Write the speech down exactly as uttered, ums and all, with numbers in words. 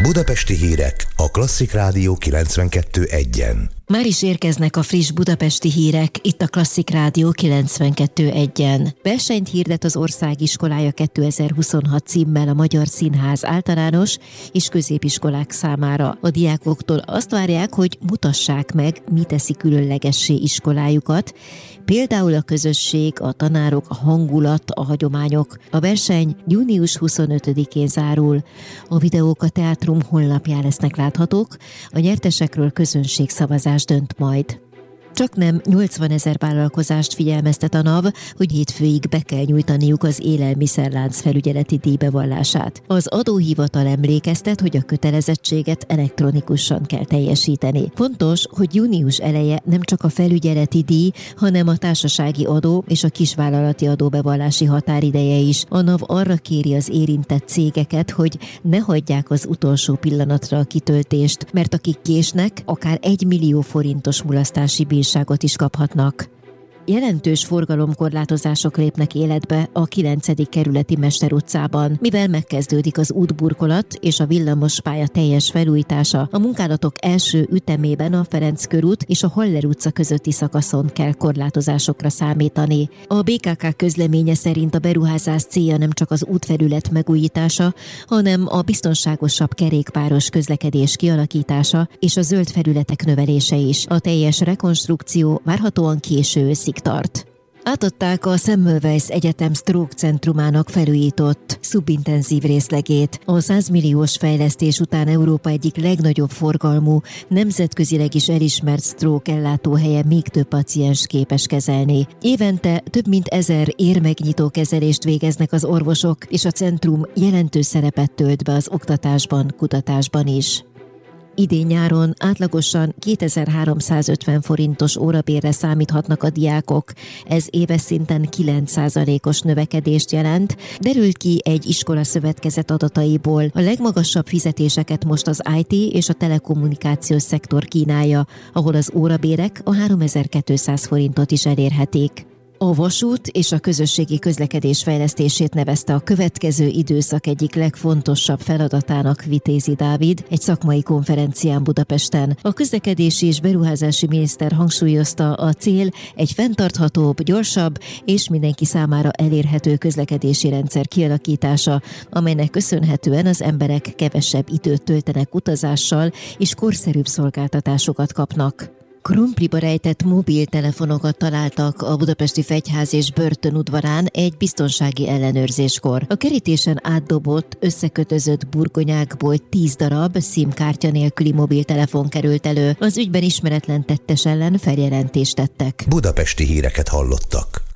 Budapesti hírek a Klasszik Rádió kilencvenkettő egyen. Már is érkeznek a friss budapesti hírek, itt a Klasszik Rádió kilencvenkettő egyen. Versenyt hirdet az Országiskolája kétezer-huszonhat címmel a Magyar Színház általános és középiskolák számára. A diákoktól azt várják, hogy mutassák meg, mi teszi különlegessé iskolájukat, például a közösség, a tanárok, a hangulat, a hagyományok. A verseny június huszonötödikén zárul. A videók a teátrum honlapján lesznek láthatók, a nyertesekről közönségszavazás dönt majd. Csaknem nyolcvanezer vállalkozást figyelmeztet a NAV, hogy hétfőig be kell nyújtaniuk az élelmiszerlánc felügyeleti díjbevallását. Az adóhivatal emlékeztet, hogy a kötelezettséget elektronikusan kell teljesíteni. Fontos, hogy június eleje nem csak a felügyeleti díj, hanem a társasági adó és a kisvállalati adóbevallási határideje is. A NAV arra kéri az érintett cégeket, hogy ne hagyják az utolsó pillanatra a kitöltést, mert akik késnek, akár egy millió forintos mulasztási bírságot is kaphatnak. Jelentős forgalomkorlátozások lépnek életbe a kilencedik kerületi Mester utcában, mivel megkezdődik az útburkolat és a villamospálya teljes felújítása. A munkálatok első ütemében a Ferenc körút és a Haller utca közötti szakaszon kell korlátozásokra számítani. A bé ká ká közleménye szerint a beruházás célja nem csak az útfelület megújítása, hanem a biztonságosabb kerékpáros közlekedés kialakítása és a zöld felületek növelése is. A teljes rekonstrukció várhatóan késő őszig tart. Átadták a Semmelweis Egyetem Stroke Centrumának felújított szubintenzív részlegét. A száz milliós fejlesztés után Európa egyik legnagyobb forgalmú, nemzetközileg is elismert stroke ellátóhelye még több paciens képes kezelni. Évente több mint ezer érmegnyitó kezelést végeznek az orvosok, és a centrum jelentős szerepet tölt be az oktatásban, kutatásban is. Idén nyáron átlagosan kétezer-háromszázötven forintos órabérre számíthatnak a diákok. Ez éves szinten kilenc százalékos növekedést jelent, derült ki egy iskolaszövetkezet adataiból. A legmagasabb fizetéseket most az i té és a telekommunikációs szektor kínálja, ahol az órabérek a háromezer-kétszáz forintot is elérhetik. A vasút és a közösségi közlekedés fejlesztését nevezte a következő időszak egyik legfontosabb feladatának Vitézi Dávid egy szakmai konferencián Budapesten. A közlekedési és beruházási miniszter hangsúlyozta, a cél egy fenntarthatóbb, gyorsabb és mindenki számára elérhető közlekedési rendszer kialakítása, amelynek köszönhetően az emberek kevesebb időt töltenek utazással és korszerűbb szolgáltatásokat kapnak. Krumpliba rejtett mobiltelefonokat találtak a budapesti Fegyház és Börtön udvarán egy biztonsági ellenőrzéskor. A kerítésen átdobott, összekötözött burgonyákból tíz darab SIM-kártya nélküli mobiltelefon került elő. Az ügyben ismeretlen tettes ellen feljelentést tettek. Budapesti híreket hallottak.